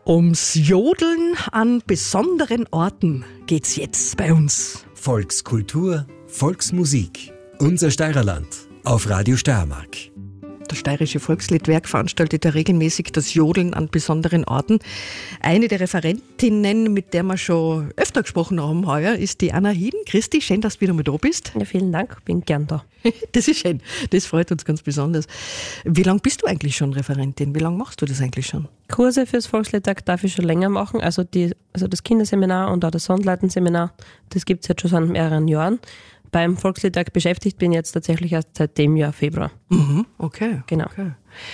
Ums Jodeln an besonderen Orten geht's jetzt bei uns. Volkskultur, Volksmusik. Unser Steirerland auf Radio Steiermark. Das Steirische Volksliedwerk veranstaltet ja regelmäßig das Jodeln an besonderen Orten. Eine der Referentinnen, mit der wir schon öfter gesprochen haben heuer, ist die Anna Hieden. Christi, schön, dass du wieder mal da bist. Ja, vielen Dank, bin gern da. Das ist schön, das freut uns ganz besonders. Wie lange bist du eigentlich schon Referentin? Wie lange machst du das eigentlich schon? Kurse fürs Volksliedwerk darf ich schon länger machen, also das Kinderseminar und auch das Sonnleitenseminar, das gibt es jetzt schon seit mehreren Jahren. Beim Volksliedwerk beschäftigt bin ich jetzt tatsächlich erst seit dem Jahr Februar. Mhm, okay. Genau. Okay.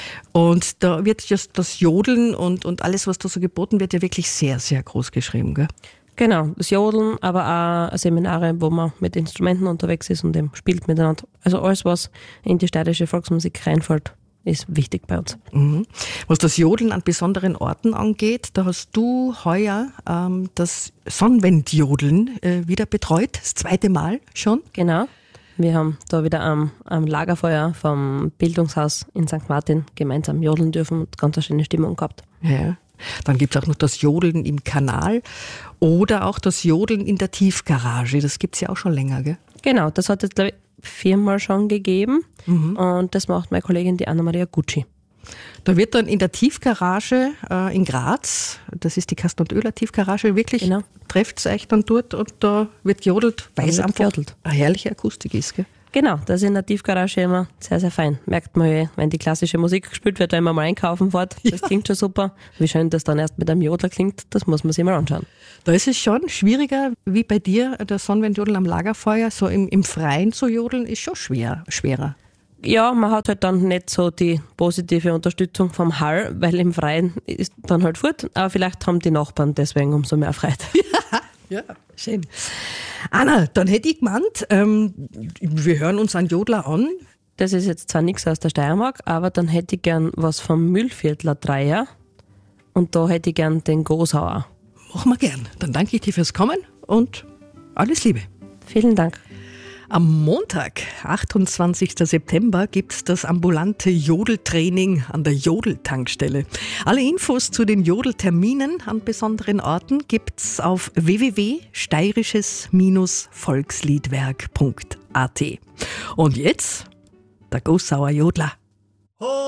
Und da wird just das Jodeln und alles, was da so geboten wird, ja wirklich sehr, sehr groß geschrieben, gell? Genau, das Jodeln, aber auch Seminare, wo man mit Instrumenten unterwegs ist und eben spielt miteinander. Also alles, was in die steirische Volksmusik reinfällt, ist wichtig bei uns. Mhm. Was das Jodeln an besonderen Orten angeht, da hast du heuer das Sonnwendjodeln wieder betreut, das zweite Mal schon. Genau, wir haben da wieder am Lagerfeuer vom Bildungshaus in St. Martin gemeinsam jodeln dürfen und ganz eine schöne Stimmung gehabt. Ja. Dann gibt es auch noch das Jodeln im Kanal oder auch das Jodeln in der Tiefgarage. Das gibt es ja auch schon länger, gell? Genau, das hat es, glaube ich, 4-mal schon gegeben. Und das macht meine Kollegin, die Anna-Maria Gucci. Da wird dann in der Tiefgarage in Graz, das ist die Kasten- und Oehler Tiefgarage, wirklich Genau. trefft es euch dann dort und da wird jodelt, weil es wird einfach gejodelt. eine herrliche Akustik ist, gell? Genau, das ist in der Tiefgarage immer sehr, sehr fein. Merkt man ja, wenn die klassische Musik gespielt wird, wenn man mal einkaufen fährt. Das klingt schon super. Wie schön das dann erst mit einem Jodler klingt, das muss man sich mal anschauen. Da ist es schon schwieriger, wie bei dir, der Sonnwendjodeln am Lagerfeuer, so im Freien zu jodeln, ist schon schwerer. Ja, man hat halt dann nicht so die positive Unterstützung vom Hall, weil im Freien ist dann halt fort. Aber vielleicht haben die Nachbarn deswegen umso mehr Freude. Ja, schön. Anna, dann hätte ich gemeint, wir hören uns einen Jodler an. Das ist jetzt zwar nichts aus der Steiermark, aber dann hätte ich gern was vom Mühlviertler Dreier. Und da hätte ich gern den Gosauer. Machen wir gern. Dann danke ich dir fürs Kommen und alles Liebe. Vielen Dank. Am Montag, 28. September, gibt es das ambulante Jodeltraining an der Jodeltankstelle. Alle Infos zu den Jodelterminen an besonderen Orten gibt's auf www.steirisches-volksliedwerk.at. Und jetzt der Gossauer Jodler.